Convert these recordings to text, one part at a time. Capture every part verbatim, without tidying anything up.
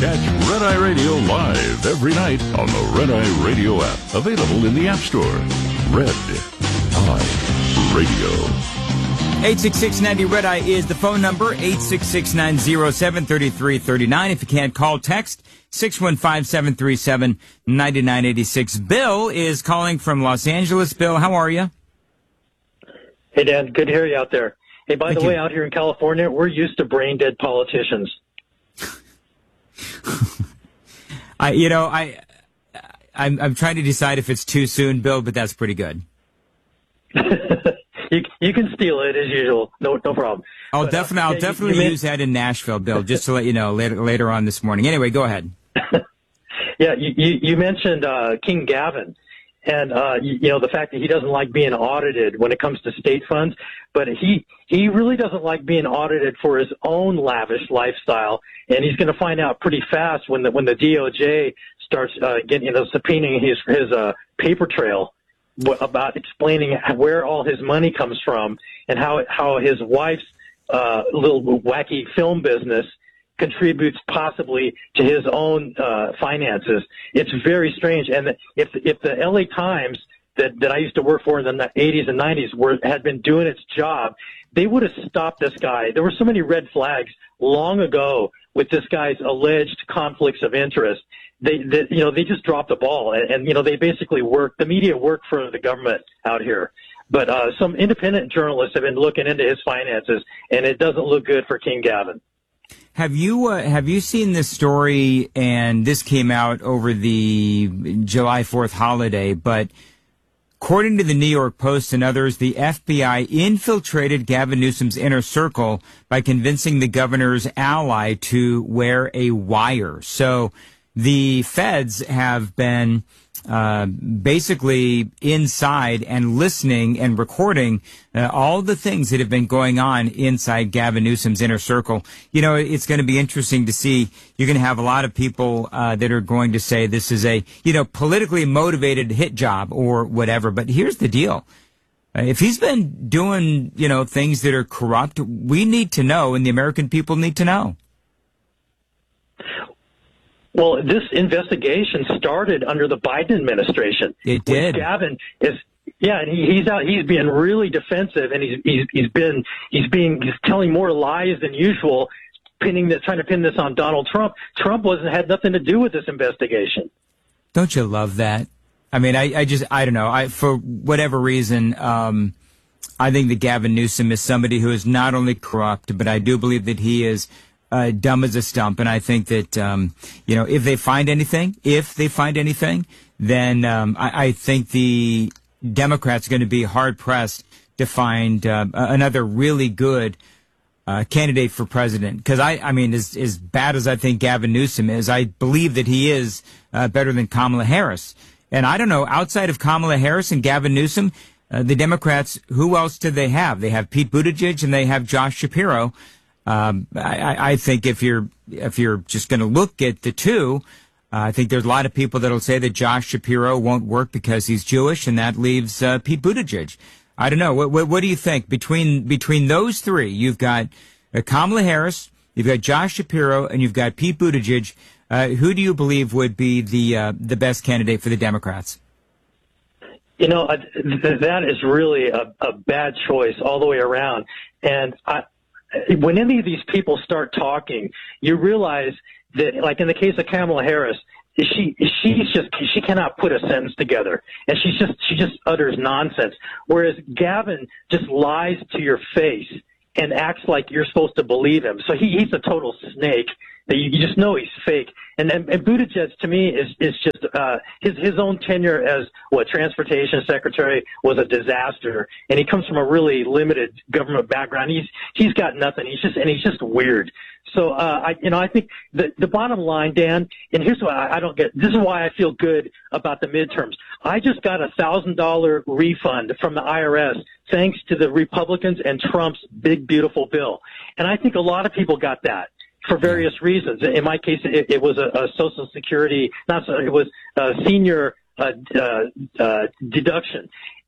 Catch Red Eye Radio live every night on the Red Eye Radio app. Available in the App Store. Red Eye Radio. eight six six, ninety, Red Eye is the phone number. eight six six, nine zero seven, three three three nine. If you can't call, text six one five, seven three seven, nine nine eight six. Bill is calling from Los Angeles. Bill, how are you? Hey, Dan. Good to hear you out there. Hey, by Thank the you. way, out here in California, we're used to brain-dead politicians. I, you know, I, I'm, I'm trying to decide if it's too soon, Bill, but that's pretty good. you, you can steal it as usual. No, no problem. I'll But, definitely, uh, I'll yeah, definitely you, you use that in Nashville, Bill, just to let you know later, later on this morning. Anyway, go ahead. Yeah, you, you, you mentioned uh, King Gavin. And, uh, you, you know, the fact that he doesn't like being audited when it comes to state funds, but he, he really doesn't like being audited for his own lavish lifestyle. And he's going to find out pretty fast when the, when the D O J starts, uh, getting, you know, subpoenaing his, his, uh, paper trail about explaining where all his money comes from and how, how his wife's, uh, little wacky film business contributes possibly to his own uh, finances. It's very strange. And if if the L A Times that, that I used to work for in the eighties and nineties were had been doing its job, they would have stopped this guy. There were so many red flags long ago with this guy's alleged conflicts of interest. They, they you know, they just dropped the ball, and, and you know, they basically work. The media work for the government out here. But uh, some independent journalists have been looking into his finances, and it doesn't look good for King Gavin. Have you uh, have you seen this story? And this came out over the July fourth holiday, but according to the New York Post and others, the F B I infiltrated Gavin Newsom's inner circle by convincing the governor's ally to wear a wire. So the feds have been uh basically inside and listening and recording uh, all the things that have been going on inside Gavin Newsom's inner circle. You know, it's going to be interesting to see. You're going to have a lot of people uh that are going to say this is a, you know, politically motivated hit job or whatever. But here's the deal. Uh, if he's been doing, you know, things that are corrupt, we need to know, and the American people need to know. Well, this investigation started under the Biden administration. It did. Gavin is, yeah, and he, he's out. He's being really defensive, and he's he's he's been he's being he's telling more lies than usual, pinning this, trying to pin this on Donald Trump. Trump wasn't had nothing to do with this investigation. Don't you love that? I mean, I, I just I don't know. I for whatever reason, um, I think that Gavin Newsom is somebody who is not only corrupt, but I do believe that he is Uh, dumb as a stump. And I think that, um, you know, if they find anything, if they find anything, then um, I, I think the Democrats are going to be hard pressed to find uh, another really good uh, candidate for president. Because I, I mean, as, as bad as I think Gavin Newsom is, I believe that he is uh, better than Kamala Harris. And I don't know, outside of Kamala Harris and Gavin Newsom, uh, the Democrats, who else do they have? They have Pete Buttigieg and they have Josh Shapiro. Um, I, I think if you're if you're just going to look at the two, uh, I think there's a lot of people that'll say that Josh Shapiro won't work because he's Jewish, and that leaves uh, Pete Buttigieg. I don't know. What, what, what do you think between between those three? You've got uh, Kamala Harris, you've got Josh Shapiro, and you've got Pete Buttigieg. Uh, who do you believe would be the uh, the best candidate for the Democrats? You know, uh, th- that is really a, a bad choice all the way around, and I. When any of these people start talking, you realize that, like in the case of Kamala Harris, she she's just she cannot put a sentence together, and she's just she just utters nonsense. Whereas Gavin just lies to your face and acts like you're supposed to believe him. So he, he's a total snake. You, you just know he's fake. And, and, and Buttigieg, to me, is is just uh, his his own tenure as what transportation secretary was a disaster, and he comes from a really limited government background. He's he's got nothing. He's just and he's just weird. So uh, I you know I think the the bottom line, Dan, and here's what I, I don't get. This is why I feel good about the midterms. I just got a thousand dollar refund from the I R S thanks to the Republicans and Trump's big beautiful bill, and I think a lot of people got that for various reasons. In my case, it, it was a, a Social Security, not so, it was a senior uh, uh, uh, deduction.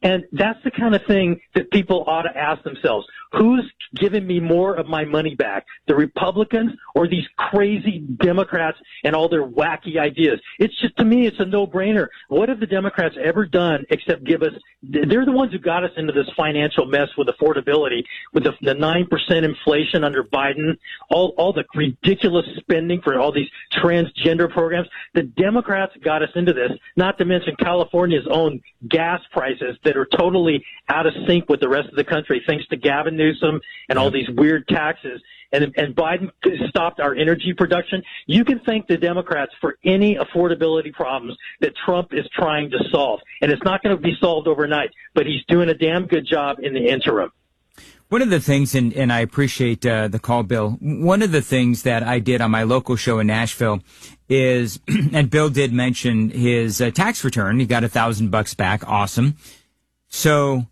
And that's the kind of thing that people ought to ask themselves. Who's giving me more of my money back? The Republicans or these crazy Democrats and all their wacky ideas? It's just, to me, it's a no-brainer. What have the Democrats ever done except give us, they're the ones who got us into this financial mess with affordability, with the, the nine percent inflation under Biden, all, all the ridiculous spending for all these transgender programs. The Democrats got us into this, not to mention California's own gas prices that are totally out of sync with the rest of the country, thanks to Gavin Newsom and all these weird taxes. And, and Biden stopped our energy production. You can thank the Democrats for any affordability problems that Trump is trying to solve. And it's not going to be solved overnight, but he's doing a damn good job in the interim. One of the things, and, and I appreciate uh, the call, Bill, one of the things that I did on my local show in Nashville is, and Bill did mention his uh, tax return. He got a thousand bucks back. Awesome. So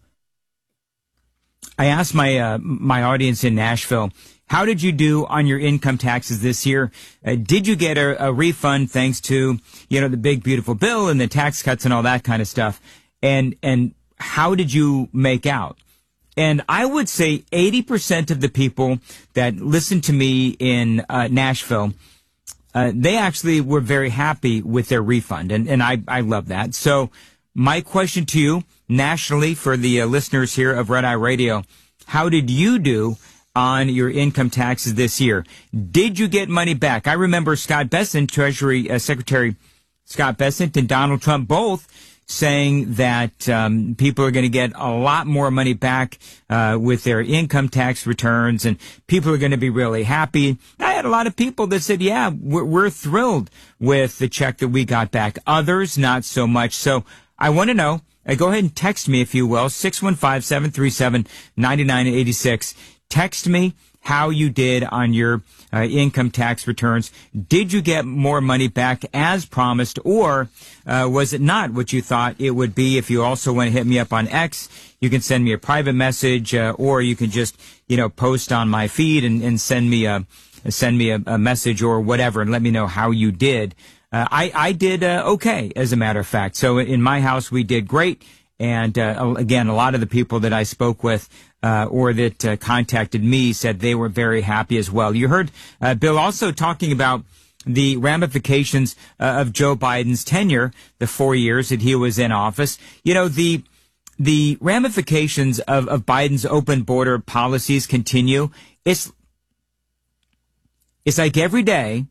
I asked my uh, my audience in Nashville, how did you do on your income taxes this year? Uh, did you get a, a refund thanks to, you know, the big, beautiful bill and the tax cuts and all that kind of stuff? And and how did you make out? And I would say eighty percent of the people that listened to me in uh, Nashville, uh, they actually were very happy with their refund. And, and I, I love that. So my question to you nationally for the uh, listeners here of Red Eye Radio, how did you do on your income taxes this year? Did you get money back? I remember Scott Bessent, Treasury uh, Secretary Scott Bessent and Donald Trump both saying that um, people are going to get a lot more money back uh, with their income tax returns, and people are going to be really happy. I had a lot of people that said, yeah, we're, we're thrilled with the check that we got back. Others, not so much. So I want to know, uh, go ahead and text me, if you will, six one five, seven three seven, nine nine eight six. Text me how you did on your uh, income tax returns. Did you get more money back as promised, or uh, was it not what you thought it would be? If you also want to hit me up on X, you can send me a private message, uh, or you can just, you know, post on my feed and, and send me a send me a, a message or whatever, and let me know how you did. Uh, I I did uh, okay, as a matter of fact. So in my house, we did great. And uh, again, a lot of the people that I spoke with uh, or that uh, contacted me said they were very happy as well. You heard uh, Bill also talking about the ramifications uh, of Joe Biden's tenure, the four years that he was in office. You know, the the ramifications of, of Biden's open border policies continue. It's it's like every day,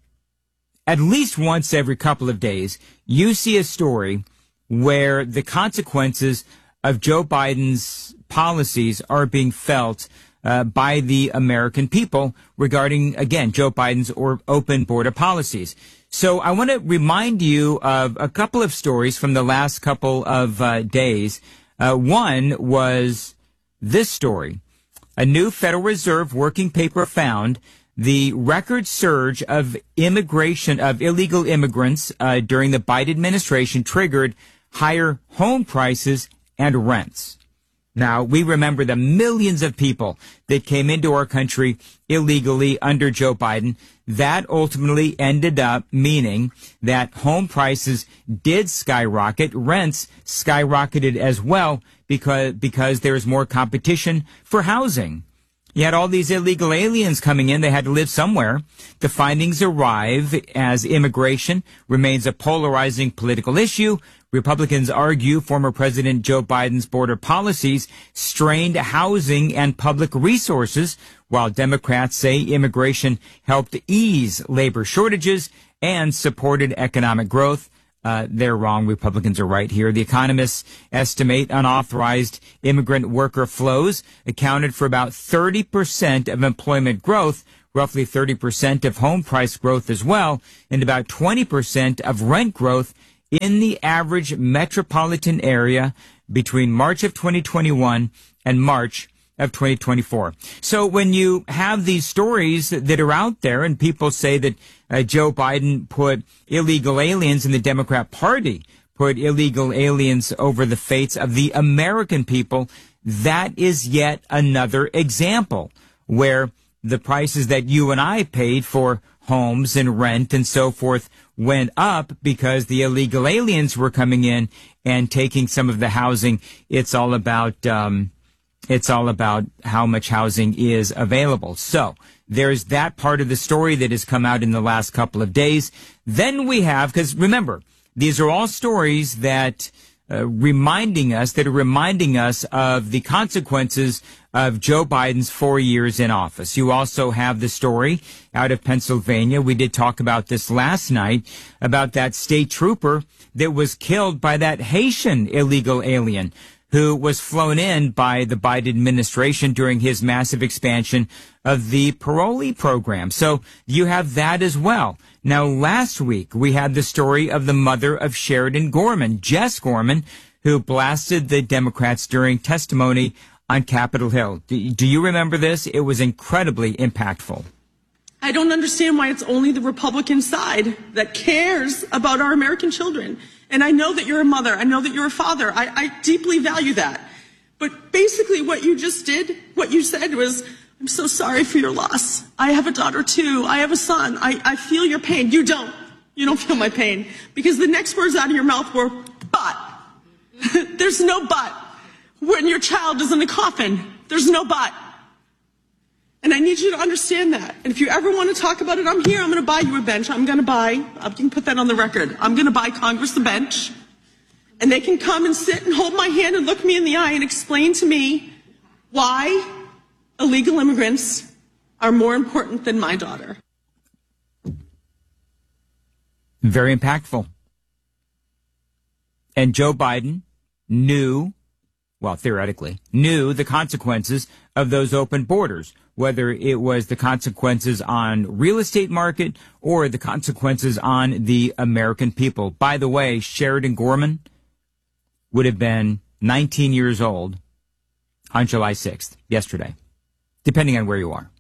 at least once every couple of days, you see a story where the consequences of Joe Biden's policies are being felt uh, by the American people regarding, again, Joe Biden's or open border policies. So I want to remind you of a couple of stories from the last couple of uh, days. Uh, one was this story. A new Federal Reserve working paper found the record surge of immigration, of illegal immigrants uh, during the Biden administration triggered higher home prices and rents. Now, we remember the millions of people that came into our country illegally under Joe Biden. That ultimately ended up meaning that home prices did skyrocket. Rents skyrocketed as well because, because there was more competition for housing. You had all these illegal aliens coming in. They had to live somewhere. The findings arrive as immigration remains a polarizing political issue. Republicans argue former President Joe Biden's border policies strained housing and public resources, while Democrats say immigration helped ease labor shortages and supported economic growth. Uh, they're wrong. Republicans are right here. The economists estimate unauthorized immigrant worker flows accounted for about thirty percent of employment growth, roughly thirty percent of home price growth as well, and about twenty percent of rent growth in the average metropolitan area between March of twenty twenty-one and March of twenty twenty-four. So when you have these stories that are out there and people say that uh, Joe Biden put illegal aliens in the Democrat Party, put illegal aliens over the fates of the American people, that is yet another example where the prices that you and I paid for homes and rent and so forth went up because the illegal aliens were coming in and taking some of the housing. It's all about, um, it's all about how much housing is available. So there's that part of the story that has come out in the last couple of days. Then we have, because remember, these are all stories that uh, reminding us, that are reminding us of the consequences of Joe Biden's four years in office. You also have the story out of Pennsylvania. We did talk about this last night, about that state trooper that was killed by that Haitian illegal alien who was flown in by the Biden administration during his massive expansion of the parolee program. So you have that as well. Now, last week, we had the story of the mother of Sheridan Gorman, Jess Gorman, who blasted the Democrats during testimony on Capitol Hill. Do, do you remember this? It was incredibly impactful. I don't understand why it's only the Republican side that cares about our American children. And I know that you're a mother. I know that you're a father. I, I deeply value that. But basically what you just did, what you said was, I'm so sorry for your loss. I have a daughter too. I have a son. I, I feel your pain. You don't. You don't feel my pain. Because the next words out of your mouth were, but. There's no but. When your child is in the coffin, there's no but. And I need you to understand that. And if you ever want to talk about it, I'm here. I'm going to buy you a bench. I'm going to buy, you can put that on the record. I'm going to buy Congress a bench. And they can come and sit and hold my hand and look me in the eye and explain to me why illegal immigrants are more important than my daughter. Very impactful. And Joe Biden knew, well, theoretically, knew the consequences of those open borders, whether it was the consequences on real estate market or the consequences on the American people. By the way, Sheridan Gorman would have been nineteen years old on July sixth, yesterday, depending on where you are.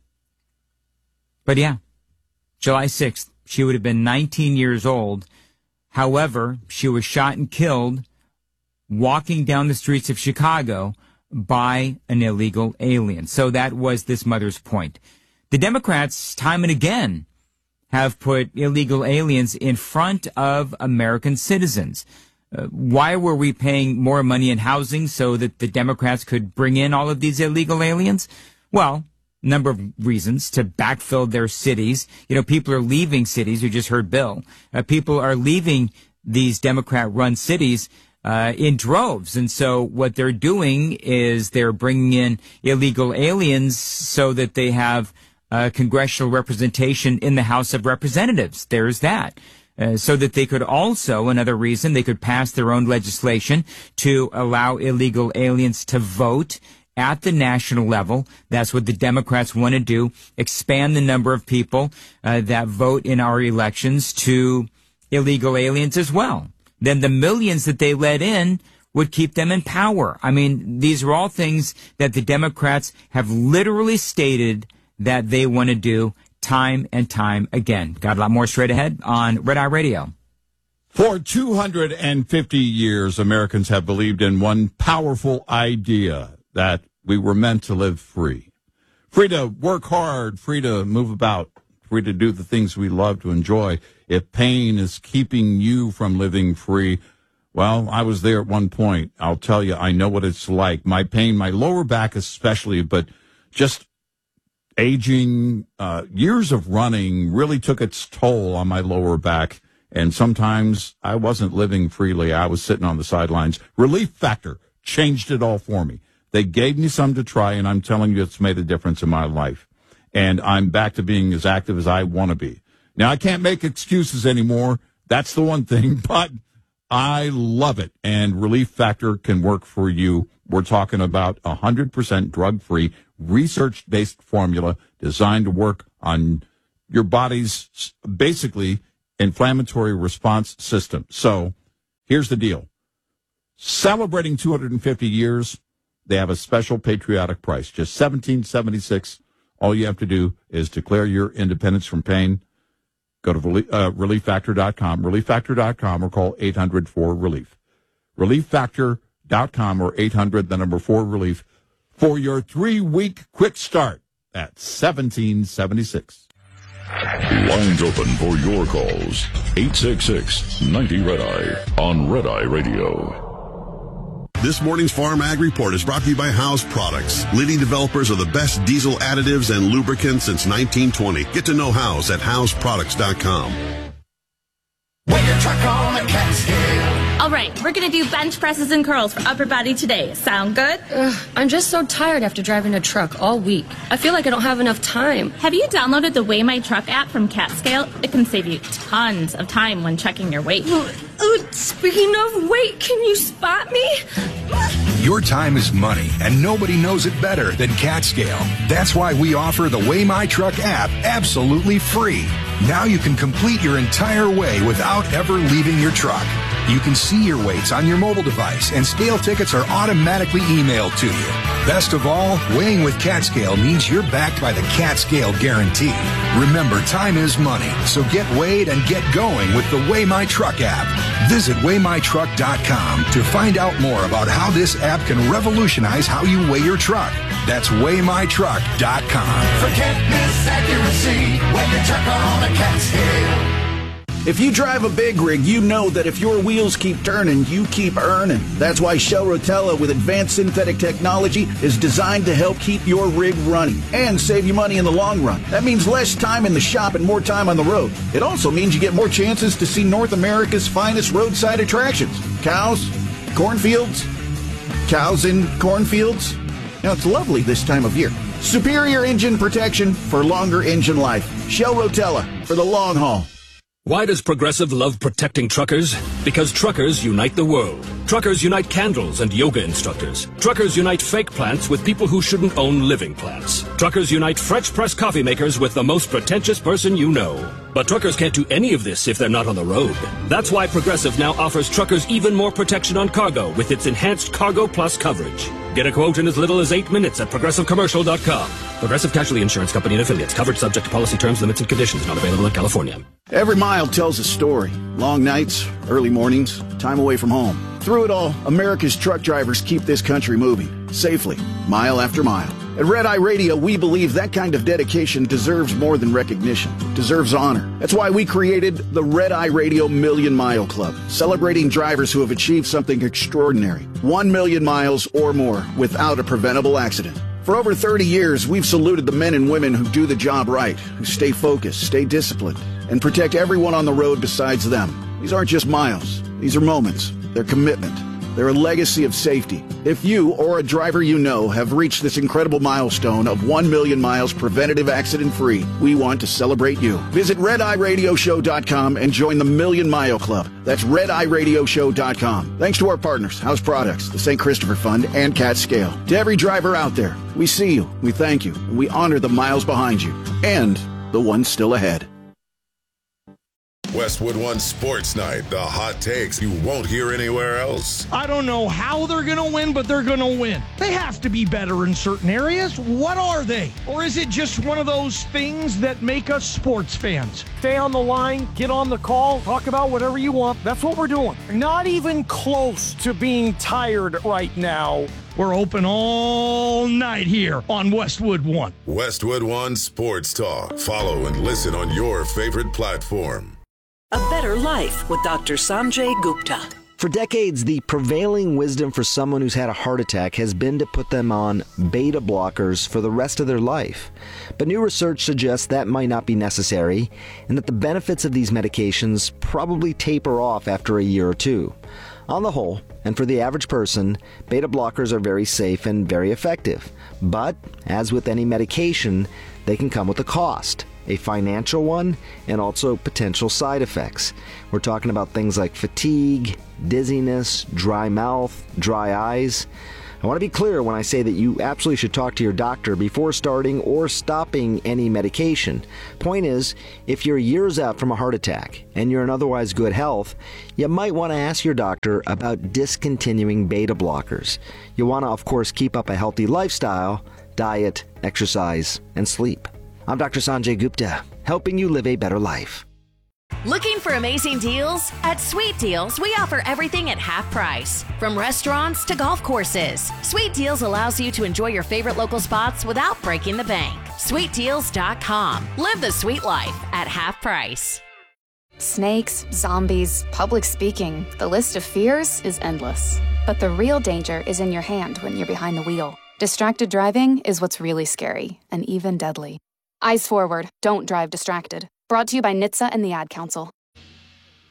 But yeah, July sixth, she would have been nineteen years old. However, she was shot and killed walking down the streets of Chicago by an illegal alien. So that was this mother's point. The Democrats, time and again, have put illegal aliens in front of American citizens. Uh, why were we paying more money in housing so that the Democrats could bring in all of these illegal aliens? Well, a number of reasons: to backfill their cities. You know, people are leaving cities. You just heard Bill. Uh, people are leaving these Democrat-run cities Uh, in droves. And so what they're doing is they're bringing in illegal aliens so that they have uh, congressional representation in the House of Representatives. There's that. Uh, so that they could also, another reason, they could pass their own legislation to allow illegal aliens to vote at the national level. That's what the Democrats want to do, expand the number of people uh, that vote in our elections to illegal aliens as well. Then the millions that they let in would keep them in power. I mean, these are all things that the Democrats have literally stated that they want to do time and time again. Got a lot more straight ahead on Red Eye Radio. For two hundred fifty years, Americans have believed in one powerful idea, that we were meant to live free. Free to work hard, free to move about, free to do the things we love to enjoy. If pain is keeping you from living free, well, I was there at one point. I'll tell you, I know what it's like. My pain, my lower back especially, but just aging, uh, years of running really took its toll on my lower back. And sometimes I wasn't living freely. I was sitting on the sidelines. Relief Factor changed it all for me. They gave me some to try, and I'm telling you, it's made a difference in my life. And I'm back to being as active as I want to be. Now, I can't make excuses anymore. That's the one thing, but I love it. And Relief Factor can work for you. We're talking about a one hundred percent drug-free, research-based formula designed to work on your body's basically inflammatory response system. So here's the deal. Celebrating two hundred fifty years, they have a special patriotic price, just seventeen seventy-six. All you have to do is declare your independence from pain. Go to relief, uh, relief factor dot com, relief factor dot com, or call eight hundred four relief. relief factor dot com or eight hundred, the number four relief, for your three-week quick start at seventeen seventy-six. Lines open for your calls. eight six six, ninety, red eye on Red Eye Radio. This morning's Farm Ag Report is brought to you by House Products, leading developers of the best diesel additives and lubricants since nineteen twenty. Get to know House at house products dot com. When your truck on a Catskill. All right, we're going to do bench presses and curls for upper body today. Sound good? Ugh, I'm just so tired after driving a truck all week. I feel like I don't have enough time. Have you downloaded the Weigh My Truck app from Catskill? It can save you tons of time when checking your weight. Uh, uh, speaking of weight, can you spot me? Your time is money, and nobody knows it better than Catskill. That's why we offer the Weigh My Truck app absolutely free. Now you can complete your entire weigh without ever leaving your truck. You can see your weights on your mobile device, and scale tickets are automatically emailed to you. Best of all, weighing with Catskill means you're backed by the Catskill Guarantee. Remember, time is money, so get weighed and get going with the Weigh My Truck app. Visit weigh my truck dot com to find out more about how this app can revolutionize how you weigh your truck. That's weigh my truck dot com. Forget misaccuracy when your truck on a Catskill. If you drive a big rig, you know that if your wheels keep turning, you keep earning. That's why Shell Rotella with advanced synthetic technology is designed to help keep your rig running and save you money in the long run. That means less time in the shop and more time on the road. It also means you get more chances to see North America's finest roadside attractions. Cows, cornfields, cows in cornfields. Now, it's lovely this time of year. Superior engine protection for longer engine life. Shell Rotella for the long haul. Why does Progressive love protecting truckers? Because truckers unite the world. Truckers unite candles and yoga instructors. Truckers unite fake plants with people who shouldn't own living plants. Truckers unite French press coffee makers with the most pretentious person you know. But truckers can't do any of this if they're not on the road. That's why Progressive now offers truckers even more protection on cargo with its enhanced Cargo Plus coverage. Get a quote in as little as eight minutes at progressive commercial dot com. Progressive Casualty Insurance Company and Affiliates. Covered subject to policy terms, limits, and conditions. Not available in California. Every mile tells a story. Long nights, early mornings, time away from home. Through it all, America's truck drivers keep this country moving, safely, mile after mile. At Red Eye Radio, we believe that kind of dedication deserves more than recognition, deserves honor. That's why we created the Red Eye Radio Million Mile Club, celebrating drivers who have achieved something extraordinary. One million miles or more without a preventable accident. For over thirty years, we've saluted the men and women who do the job right, who stay focused, stay disciplined, and protect everyone on the road besides them. These aren't just miles. These are moments. They're commitment. They're a legacy of safety. If you or a driver you know have reached this incredible milestone of one million miles preventative accident-free, we want to celebrate you. Visit red eye radio show dot com and join the Million Mile Club. That's red eye radio show dot com. Thanks to our partners, House Products, the Saint Christopher Fund, and Catskill. To every driver out there, we see you, we thank you, and we honor the miles behind you and the ones still ahead. Westwood One Sports Night, the hot takes you won't hear anywhere else. I don't know how they're going to win, but they're going to win. They have to be better in certain areas. What are they? Or is it just one of those things that make us sports fans? Stay on the line, get on the call, talk about whatever you want. That's what we're doing. Not even close to being tired right now. We're open all night here on Westwood One. Westwood One Sports Talk. Follow and listen on your favorite platform. A Better Life with Doctor Sanjay Gupta. For decades, the prevailing wisdom for someone who's had a heart attack has been to put them on beta blockers for the rest of their life. But new research suggests that might not be necessary, and that the benefits of these medications probably taper off after a year or two. On the whole, and for the average person, beta blockers are very safe and very effective. But, as with any medication, they can come with a cost. A financial one, and also potential side effects. We're talking about things like fatigue, dizziness, dry mouth, dry eyes. I want to be clear when I say that you absolutely should talk to your doctor before starting or stopping any medication. Point is, if you're years out from a heart attack and you're in otherwise good health, you might want to ask your doctor about discontinuing beta blockers. You want to, of course, keep up a healthy lifestyle, diet, exercise, and sleep. I'm Doctor Sanjay Gupta, helping you live a better life. Looking for amazing deals? At Sweet Deals, we offer everything at half price. From restaurants to golf courses, Sweet Deals allows you to enjoy your favorite local spots without breaking the bank. sweet deals dot com. Live the sweet life at half price. Snakes, zombies, public speaking. The list of fears is endless. But the real danger is in your hand when you're behind the wheel. Distracted driving is what's really scary and even deadly. Eyes forward. Don't drive distracted. Brought to you by N H T S A and the Ad Council.